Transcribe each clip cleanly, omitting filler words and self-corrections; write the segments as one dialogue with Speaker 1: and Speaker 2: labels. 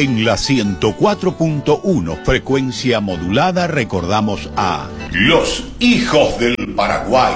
Speaker 1: En la 104.1 frecuencia modulada recordamos a Los Hijos del Paraguay.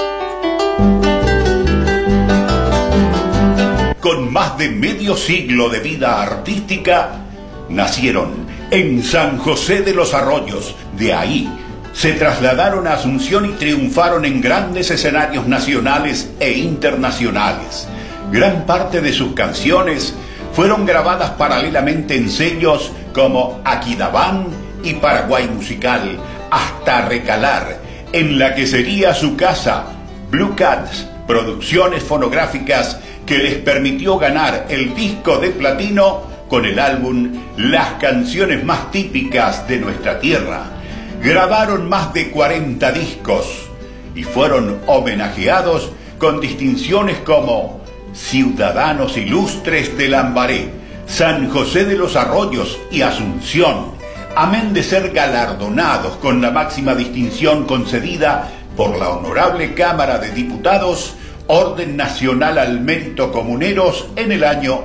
Speaker 1: Con más de medio siglo de vida artística, nacieron en San José de los Arroyos. De ahí se trasladaron a Asunción y triunfaron en grandes escenarios nacionales e internacionales. Gran parte de sus canciones fueron grabadas paralelamente en sellos como Aquidabán y Paraguay Musical, hasta recalar en la que sería su casa, Blue Cats, producciones fonográficas que les permitió ganar el disco de platino con el álbum Las canciones más típicas de nuestra tierra. Grabaron más de 40 discos y fueron homenajeados con distinciones como Ciudadanos Ilustres de Lambaré, San José de los Arroyos y Asunción, amén de ser galardonados con la máxima distinción concedida por la Honorable Cámara de Diputados, Orden Nacional al Mérito Comuneros, en el año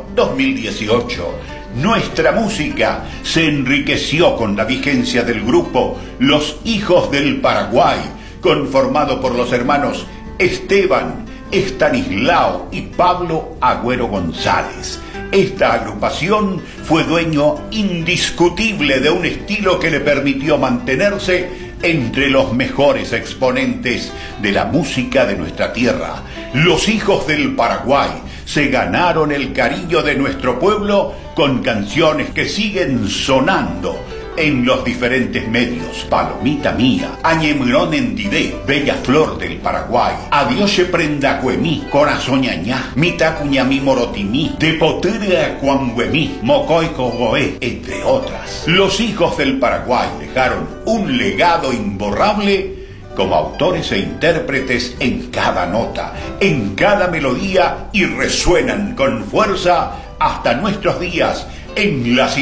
Speaker 1: 2018. Nuestra música se enriqueció con la vigencia del grupo Los Hijos del Paraguay, conformado por los hermanos Esteban, Estanislao y Pablo Agüero González. Esta agrupación fue dueño indiscutible de un estilo que le permitió mantenerse entre los mejores exponentes de la música de nuestra tierra. Los Hijos del Paraguay se ganaron el cariño de nuestro pueblo con canciones que siguen sonando en los diferentes medios. Palomita mía, Añemrón en Didé, Bella Flor del Paraguay, Adiós se prenda cuemí, Corazoñañá, Mitacuñamí Morotimí, Tepotere Cuanguemí, Mocoico Goé, entre otras. Los Hijos del Paraguay dejaron un legado imborrable como autores e intérpretes en cada nota, en cada melodía, y resuenan con fuerza hasta nuestros días en la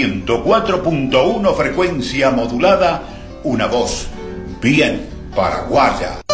Speaker 1: 104.1 frecuencia modulada, una voz bien paraguaya.